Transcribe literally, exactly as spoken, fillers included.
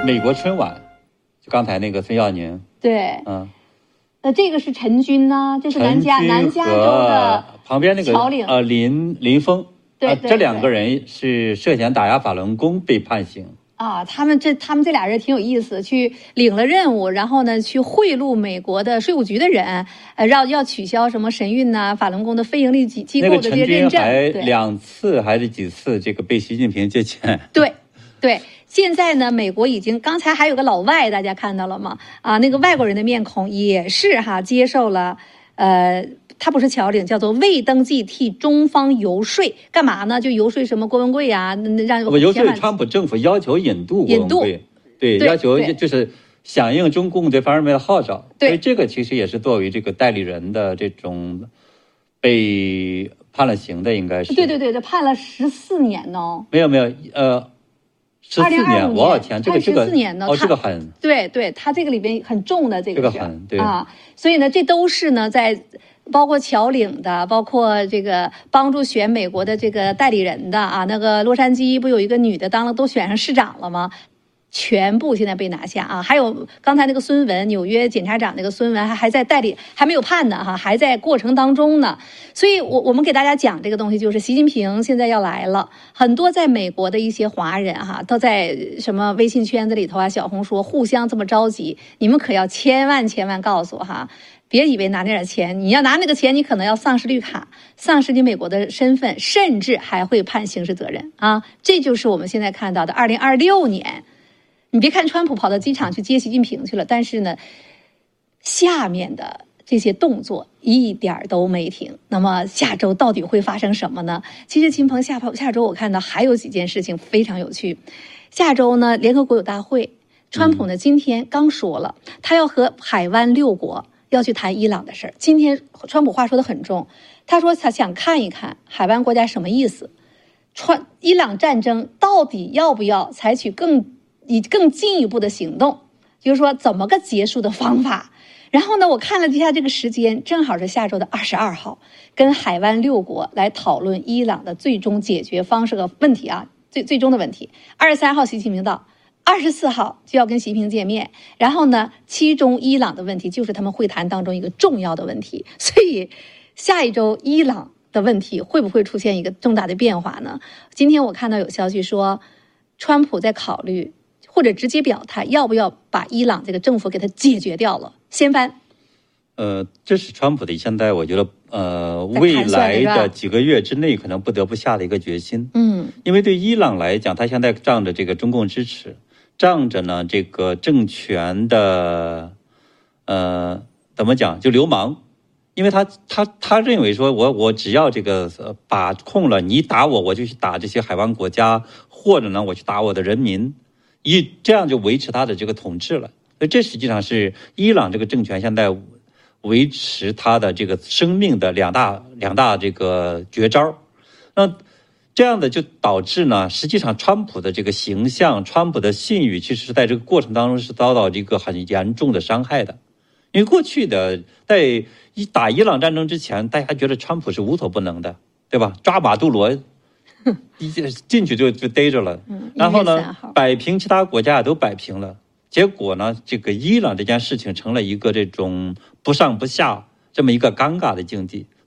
美国春晚，就刚才那个孙耀宁， 对， 嗯， 呃，这个是陈军呢，这是南加南加州的旁边那个侨领呃林林峰， 对， 呃、 对这两个人是涉嫌打压法轮功被判刑。 啊，他们这他们这俩人挺有意思，去领了任务，然后呢，去贿赂美国的税务局的人，呃，让要取消什么神韵呐、法轮功的非营利机机构的这些认证。 那个陈军还两次还是几次这个被习近平借钱？ 对，对。现在呢，美国已经刚才还有个老外，大家看到了吗？啊，那个外国人的面孔也是哈接受了，呃。他不是侨领，叫做未登记替中方游说，干嘛呢？就游说什么郭文贵呀、啊，让我游说川普政府要求引渡郭文贵，对，要求就是响应中共这方面的号召。所以这个其实也是作为这个代理人的这种被判了刑的，应该是。 对对对，这判了十四年呢。 没有没有，呃。十四年，我的天，这个这个哦，这个很对对，他这个里边很重的这个这个很对啊，所以呢，这都是呢，在包括侨领的，包括这个帮助选美国的这个代理人的啊，那个洛杉矶不有一个女的当了都选上市长了吗？全部现在被拿下啊！还有刚才那个孙文，纽约检察长那个孙文还还在代理，还没有判呢哈，还在过程当中呢。所以我我们给大家讲这个东西，就是习近平现在要来了，很多在美国的一些华人哈，都在什么微信圈子里头啊、小红书互相这么着急，你们可要千万千万告诉哈。别以为拿那点钱，你要拿那个钱，你可能要丧失绿卡，丧失你美国的身份，甚至还会判刑事责任啊！这就是我们现在看到的二零二六年。你别看川普跑到机场去接习近平去了，但是呢，下面的这些动作一点都没停。那么下周到底会发生什么呢？其实秦鹏下下周我看到还有几件事情非常有趣。下周呢，联合国有大会，川普呢今天刚说了，他要和海湾六国要去谈伊朗的事儿。今天川普话说得很重，他说他想看一看海湾国家什么意思，川伊朗战争到底要不要采取更以更进一步的行动，就是说怎么个结束的方法。然后呢，我看了一下这个时间，正好是下周的二十二号，跟海湾六国来讨论伊朗的最终解决方式和问题啊，最最终的问题。二十三号习近平到，二十四号就要跟习近平见面。然后呢，其中伊朗的问题就是他们会谈当中一个重要的问题，所以下一周伊朗的问题会不会出现一个重大的变化呢？今天我看到有消息说，川普在考虑。或者直接表态，要不要把伊朗这个政府给它解决掉了，掀翻？ 呃，这是川普的现在我觉得呃未来的几个月之内可能不得不下的一个决心。 嗯， 因为对伊朗来讲，他现在仗着这个中共支持，仗着呢这个政权的呃怎么讲就流氓，因为他他他认为说我我只要这个呃把控了你打我，我就去打这些海湾国家，或者呢我去打我的人民。一这样就维持他的这个统治了，所以这实际上是伊朗这个政权现在维持他的这个生命的两大两大这个绝招。那这样的就导致呢，实际上川普的这个形象、川普的信誉，其实是在这个过程当中是遭到这个很严重的伤害的。因为过去的在一打伊朗战争之前，大家觉得川普是无所不能的，对吧？抓马杜罗。一进去就就逮着了，然后呢，摆平其他国家也都摆平了。结果呢，这个伊朗这件事情成了一个这种不上不下这么一个尴尬的境地。